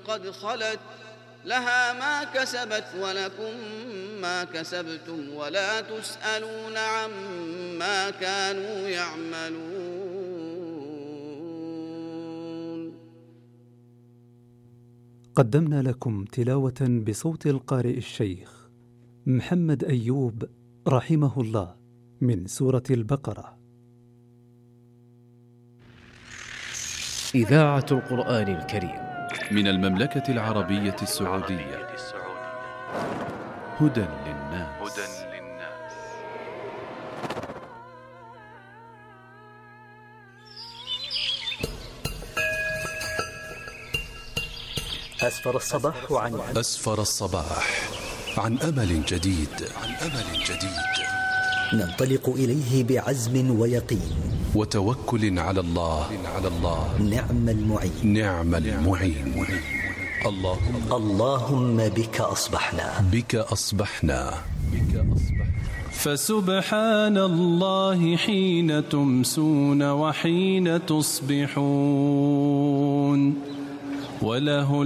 قد خلت لها ما كسبت ولكم ما كسبتم ولا تسألون عما كانوا يعملون. قدمنا لكم تلاوة بصوت القارئ الشيخ محمد أيوب رحمه الله من سورة البقرة. إذاعة القرآن الكريم من المملكة العربية السعودية. هدى للناس. أسفر الصباح عن أمل جديد. ننطلق إليه بعزم ويقين وتوكل على الله. نعم المعين. اللهم بك أصبحنا. فسبحان الله حين تمسون وحين تصبحون، وله